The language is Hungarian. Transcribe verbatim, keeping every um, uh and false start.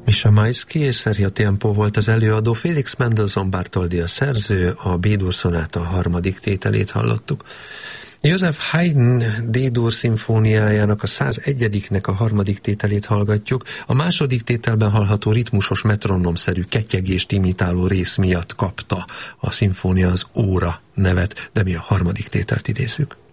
Misha Maisky és Sergio Tiempo volt az előadó, Félix Mendelssohn Bartholdy a szerző, a B-dur szonáta harmadik tételét hallottuk. Joseph Haydn D-dur szimfóniájának a százegyediknek a harmadik tételét hallgatjuk. A második tételben hallható ritmusos metronomszerű ketyegést imitáló rész miatt kapta a szimfónia az óra nevet, de mi a harmadik tételt idézzük.